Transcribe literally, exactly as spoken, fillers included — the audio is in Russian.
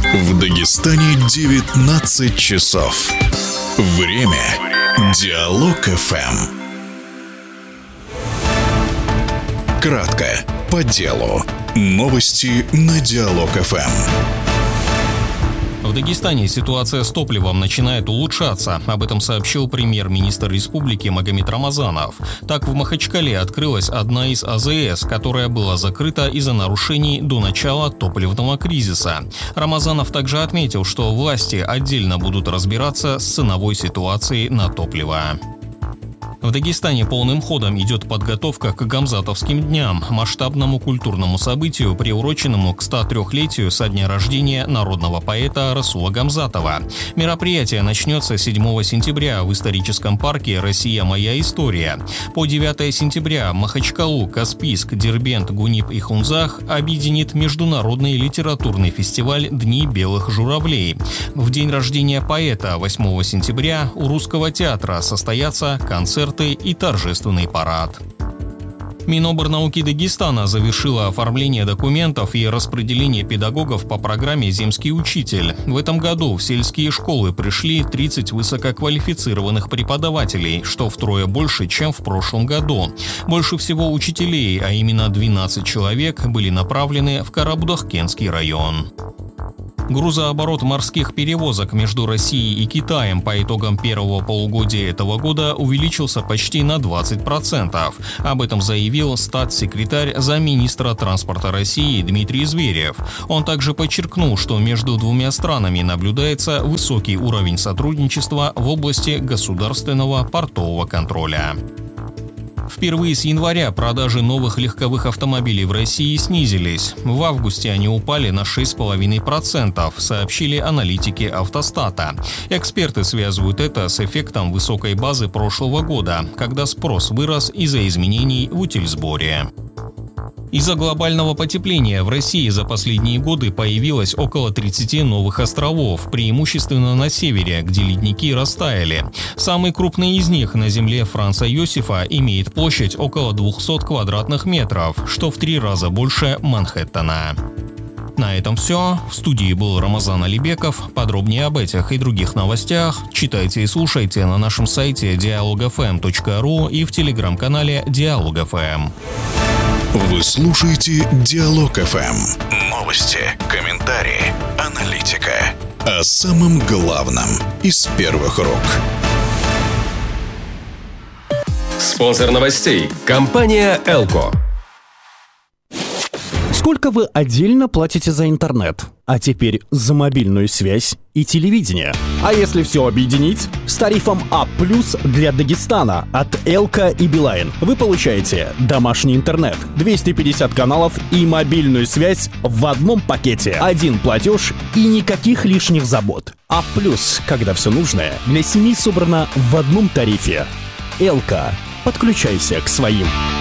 В Дагестане девятнадцать часов. Время Диалог эф эм. Кратко, по делу. Новости на Диалог эф эм. В Дагестане ситуация с топливом начинает улучшаться. Об этом сообщил премьер-министр республики Магомед Рамазанов. Так, в Махачкале открылась одна из а зэ эс, которая была закрыта из-за нарушений до начала топливного кризиса. Рамазанов также отметил, что власти отдельно будут разбираться с ценовой ситуацией на топливо. В Дагестане полным ходом идет подготовка к Гамзатовским дням, масштабному культурному событию, приуроченному к ста трёхлетию со дня рождения народного поэта Расула Гамзатова. Мероприятие начнется седьмого сентября в историческом парке «Россия. Моя история». По девятого сентября Махачкалу, Каспийск, Дербент, Гунип и Хунзах объединит международный литературный фестиваль «Дни белых журавлей». В день рождения поэта, восьмого сентября, у Русского театра состоятся концерты и торжественный парад. Миноборнауки Дагестана завершила оформление документов и распределение педагогов по программе «Земский учитель». В этом году в сельские школы пришли тридцать высококвалифицированных преподавателей, что втрое больше, чем в прошлом году. Больше всего учителей, а именно двенадцать человек, были направлены в Карабудаккенский район. Грузооборот морских перевозок между Россией и Китаем по итогам первого полугодия этого года увеличился почти на двадцать процентов. Об этом заявил статс-секретарь замминистра транспорта России Дмитрий Зверев. Он также подчеркнул, что между двумя странами наблюдается высокий уровень сотрудничества в области государственного портового контроля. Впервые с января продажи новых легковых автомобилей в России снизились. В августе они упали на шесть целых пять десятых процента, сообщили аналитики Автостата. Эксперты связывают это с эффектом высокой базы прошлого года, когда спрос вырос из-за изменений в утильсборе. Из-за глобального потепления в России за последние годы появилось около тридцати новых островов, преимущественно на севере, где ледники растаяли. Самый крупный из них на земле Франца Йосифа имеет площадь около двухсот квадратных метров, что в три раза больше Манхэттена. На этом все. В студии был Рамазан Алибеков. Подробнее об этих и других новостях читайте и слушайте на нашем сайте диалог эф эм точка ру и в телеграм-канале Диалог эф эм. Вы слушаете Диалог эф эм. Новости, комментарии, аналитика. О самом главном из первых рук. Спонсор новостей – компания «Элко». Сколько вы отдельно платите за интернет? А теперь за мобильную связь и телевидение. А если все объединить? С тарифом А плюс для Дагестана от Элко и Билайн вы получаете домашний интернет, двести пятьдесят каналов и мобильную связь в одном пакете. Один платеж и никаких лишних забот. А плюс, когда все нужное для семьи собрано в одном тарифе. Элко. Подключайся к своим.